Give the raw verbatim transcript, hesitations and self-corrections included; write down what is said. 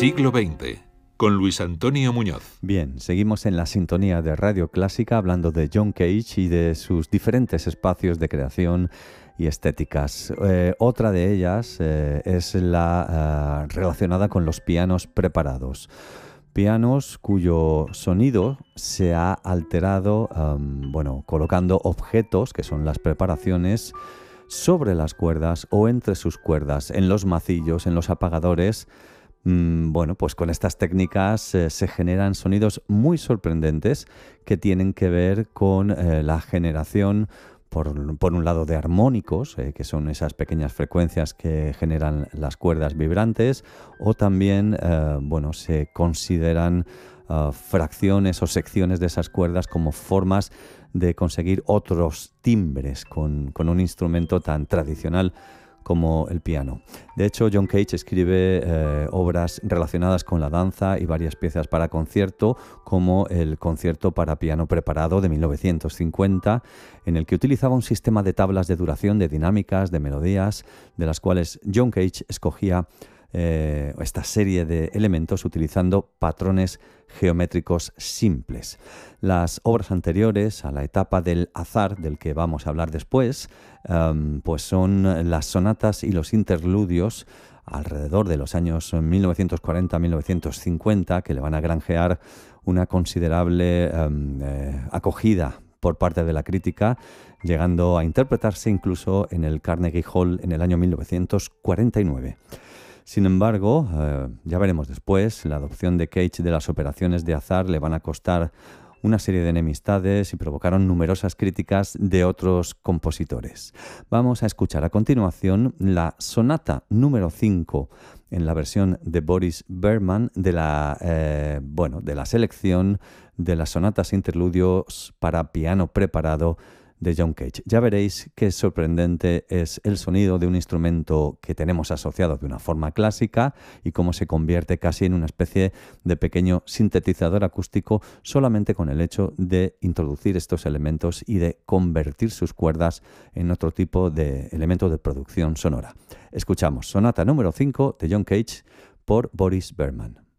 Siglo veinte, con Luis Antonio Muñoz. Bien, seguimos en la sintonía de Radio Clásica hablando de John Cage y de sus diferentes espacios de creación y estéticas. Eh, otra de ellas eh, es la uh, relacionada con los pianos preparados. Pianos cuyo sonido se ha alterado, um, bueno, colocando objetos, que son las preparaciones, sobre las cuerdas o entre sus cuerdas, en los macillos, en los apagadores. Mm, bueno, pues con estas técnicas eh, se generan sonidos muy sorprendentes que tienen que ver con eh, la generación, por, por un lado, de armónicos, eh, que son esas pequeñas frecuencias que generan las cuerdas vibrantes, o también, eh, bueno, se consideran uh, fracciones o secciones de esas cuerdas como formas de conseguir otros timbres con, con un instrumento tan tradicional como el piano. De hecho, John Cage escribe eh, obras relacionadas con la danza y varias piezas para concierto, como el concierto para piano preparado de mil novecientos cincuenta, en el que utilizaba un sistema de tablas de duración, de dinámicas, de melodías, de las cuales John Cage escogía eh, esta serie de elementos utilizando patrones geométricos simples. Las obras anteriores a la etapa del azar, del que vamos a hablar después, um, pues son las sonatas y los interludios alrededor de los años mil novecientos cuarenta a mil novecientos cincuenta, que le van a granjear una considerable um, eh, acogida por parte de la crítica, llegando a interpretarse incluso en el Carnegie Hall en el año mil novecientos cuarenta y nueve. Sin embargo, eh, ya veremos después, la adopción de Cage de las operaciones de azar le van a costar una serie de enemistades y provocaron numerosas críticas de otros compositores. Vamos a escuchar a continuación la sonata número cinco en la versión de Boris Berman de la, eh, bueno, de la selección de las sonatas interludios para piano preparado de John Cage. Ya veréis qué sorprendente es el sonido de un instrumento que tenemos asociado de una forma clásica y cómo se convierte casi en una especie de pequeño sintetizador acústico solamente con el hecho de introducir estos elementos y de convertir sus cuerdas en otro tipo de elemento de producción sonora. Escuchamos sonata número cinco de John Cage por Boris Berman.